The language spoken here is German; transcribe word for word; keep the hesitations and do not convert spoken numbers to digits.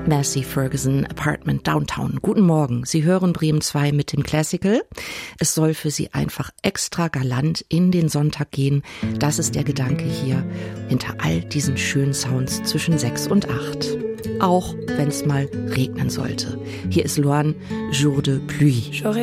Massey Ferguson, Apartment Downtown. Guten Morgen. Sie hören Bremen zwei mit dem Classical. Es soll für Sie einfach extra galant in den Sonntag gehen. Das ist der Gedanke hier hinter all diesen schönen Sounds zwischen sechs und acht. Auch wenn es mal regnen sollte. Hier ist Luan, Jour de Pluie.